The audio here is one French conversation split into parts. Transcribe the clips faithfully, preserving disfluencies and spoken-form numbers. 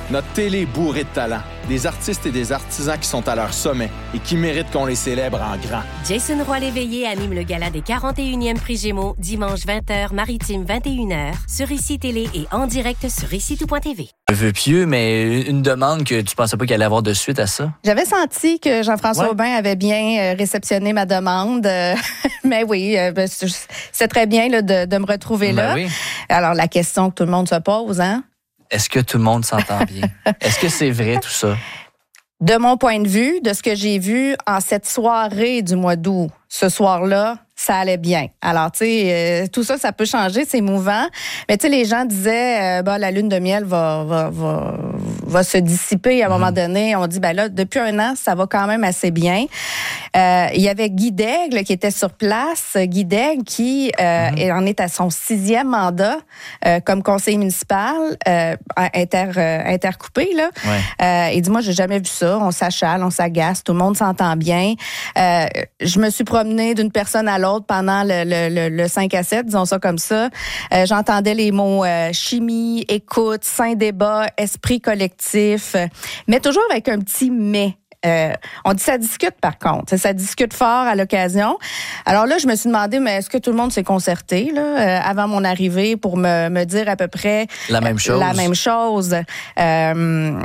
Notre télé est bourrée de talent. Des artistes et des artisans qui sont à leur sommet et qui méritent qu'on les célèbre en grand. Jason Roy-Léveillé anime le gala des quarante et unième Prix Gémeaux, dimanche vingt heures, Maritime vingt et une heures, sur Ici Télé et en direct sur ici tout point t v. Un vœu pieux, mais une demande que tu pensais pas qu'il allait avoir de suite à ça? J'avais senti que Jean-François Ouais. Aubin avait bien réceptionné ma demande. Mais oui, c'est très bien là, de, de me retrouver Ben là. oui. Alors, la question que tout le monde se pose, hein? Est-ce que tout le monde s'entend bien? Est-ce que c'est vrai tout ça? De mon point de vue, de ce que j'ai vu en cette soirée du mois d'août, ce soir-là, ça allait bien. Alors, tu sais, euh, tout ça, ça peut changer, c'est mouvant. Mais tu sais, les gens disaient, euh, bah, la lune de miel va, va, va, va se dissiper à un moment donné. On dit, ben là, depuis un an, ça va quand même assez bien. Euh, il y avait Guy Daigle qui était sur place. Guy Daigle qui euh, mm-hmm. en est à son sixième mandat euh, comme conseiller municipal, euh, inter, euh, intercoupé, là. Ouais. Euh, il dit, moi, j'ai jamais vu ça. On s'achale, on s'agace, tout le monde s'entend bien. Euh, je me suis promenée d'une personne à l'autre pendant le, le, le, le cinq à sept, disons ça comme ça. Euh, j'entendais les mots euh, chimie, écoute, sain débat, esprit collectif, euh, mais toujours avec un petit mais. Euh, on dit ça discute par contre, ça discute fort à l'occasion. Alors là, je me suis demandé, mais est-ce que tout le monde s'est concerté là, euh, avant mon arrivée pour me, me dire à peu près la même chose? La même chose. Euh,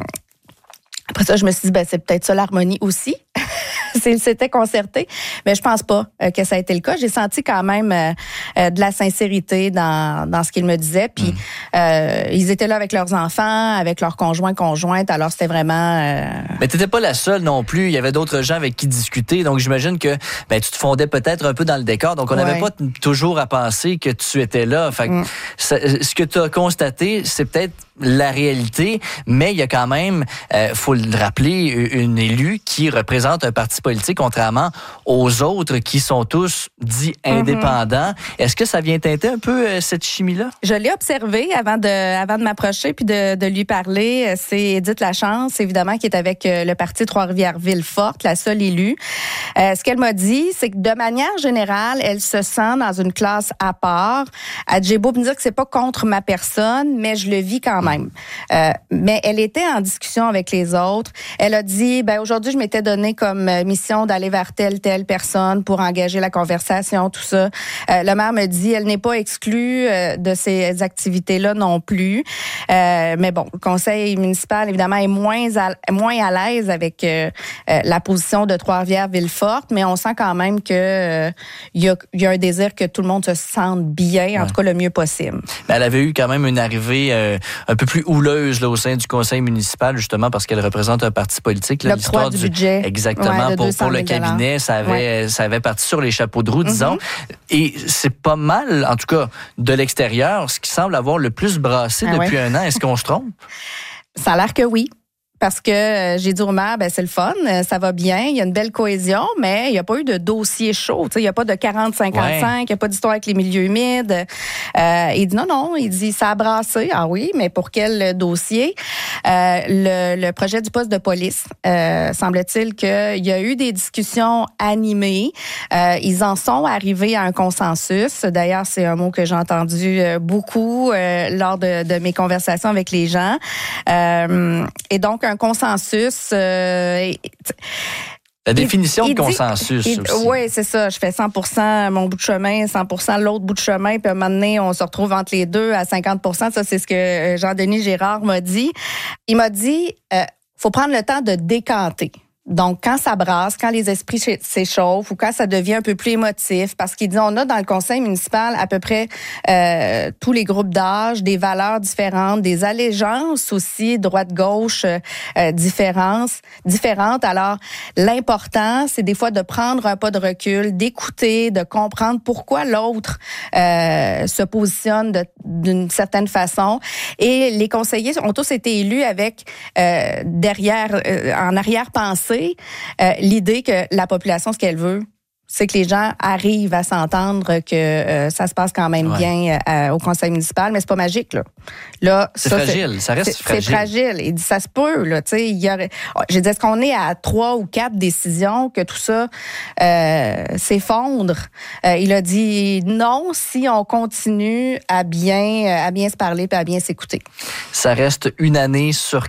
après ça, je me suis dit, ben c'est peut-être ça l'harmonie aussi. C'était concerté, mais je pense pas euh, que ça a été le cas. J'ai senti quand même euh, euh, de la sincérité dans dans ce qu'ils me disaient. Puis mm. euh, ils étaient là avec leurs enfants, avec leurs conjoints conjointes. Alors c'était vraiment. Euh... Mais t'étais pas la seule non plus. Il y avait d'autres gens avec qui discuter. Donc j'imagine que ben tu te fondais peut-être un peu dans le décor. Donc on n'avait ouais. pas t- toujours à penser que tu étais là. Fait que mm. ça, ce que tu as constaté, c'est peut-être la réalité, mais il y a quand même, euh, faut le rappeler, une élue qui représente un parti politique, contrairement aux autres qui sont tous dits indépendants. Mm-hmm. Est-ce que ça vient teinter un peu euh, cette chimie-là? Je l'ai observé avant de, avant de m'approcher puis de, de lui parler. C'est Édith Lachance, évidemment, qui est avec le parti Trois-Rivières-Ville-Forte, la seule élue. Euh, ce qu'elle m'a dit, c'est que de manière générale, elle se sent dans une classe à part. J'ai beau me dire que c'est pas contre ma personne, mais je le vis quand même. Euh, mais elle était en discussion avec les autres. Elle a dit, ben aujourd'hui, je m'étais donné comme mission d'aller vers telle, telle personne pour engager la conversation, tout ça. Euh, le maire me dit, elle n'est pas exclue euh, de ces activités-là non plus. Euh, mais bon, le conseil municipal, évidemment, est moins à, moins à l'aise avec euh, euh, la position de Trois-Rivières-Ville-Forte, mais on sent quand même que euh, il y a, y a un désir que tout le monde se sente bien, en ouais. tout cas le mieux possible. Ben, elle avait eu quand même une arrivée euh, un peu plus houleuse là, au sein du conseil municipal, justement, parce qu'elle représente un parti politique. Là, l'histoire du, du budget. Exactement. Ouais, pour, pour le cabinet, ça avait, ouais. ça avait parti sur les chapeaux de roue, disons. Mm-hmm. Et c'est pas mal, en tout cas, de l'extérieur, ce qui semble avoir le plus brassé ah, depuis ouais. un an. Est-ce qu'on se trompe? Ça a l'air que oui. Parce que euh, j'ai dit au maire, ben c'est le fun, ça va bien, il y a une belle cohésion, mais il n'y a pas eu de dossier chaud. Il n'y a pas de quarante cinquante-cinq, il ouais. n'y a pas d'histoire avec les milieux humides. Euh, il dit non, non, il dit ça a brassé. Ah oui, mais pour quel dossier? Euh, le, le projet du poste de police, euh, semble-t-il qu'il y a eu des discussions animées. Euh, ils en sont arrivés à un consensus. D'ailleurs, c'est un mot que j'ai entendu beaucoup euh, lors de, de mes conversations avec les gens. Euh, et donc, un consensus. Euh, La définition il, de il consensus dit, aussi. Oui, c'est ça. Je fais cent pour cent mon bout de chemin, cent pour cent l'autre bout de chemin, puis à un moment donné, on se retrouve entre les deux à cinquante pour cent. Ça, c'est ce que Jean-Denis Gérard m'a dit. Il m'a dit, euh, faut prendre le temps de décanter. Donc, quand ça brasse, quand les esprits s'échauffent ou quand ça devient un peu plus émotif, parce qu'il dit, on a dans le conseil municipal à peu près euh, tous les groupes d'âge, des valeurs différentes, des allégeances aussi, droite-gauche, euh, différentes, différentes. Alors, l'important, c'est des fois de prendre un pas de recul, d'écouter, de comprendre pourquoi l'autre euh, se positionne de, d'une certaine façon. Et les conseillers ont tous été élus avec euh, derrière, euh, en arrière-pensée, Euh, l'idée que la population, ce qu'elle veut, c'est que les gens arrivent à s'entendre que euh, ça se passe quand même ouais. bien euh, au conseil municipal, mais c'est pas magique là. Là, c'est ça, fragile, c'est, ça reste c'est, fragile. C'est fragile. Il dit ça se peut là, tu sais, il y aurait j'ai dit est-ce qu'on est à trois ou quatre décisions que tout ça euh, s'effondre. Euh, il a dit non si on continue à bien à bien se parler puis à bien s'écouter. Ça reste une année sur